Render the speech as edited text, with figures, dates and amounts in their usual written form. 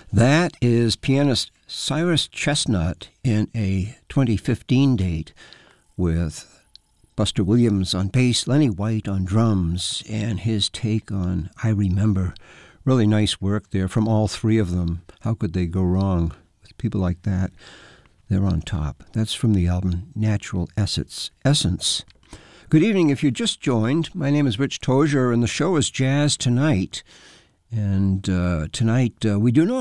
That is pianist Cyrus Chestnut in a 2015 date with Buster Williams on bass, Lenny White on drums, and his take on I Remember. Really nice work there from all three of them. How could they go wrong with people like that? They're on top. That's from the album Natural Essence. Good evening. If you just joined, my name is Rich Tozier, and the show is Jazz Tonight. And tonight we do not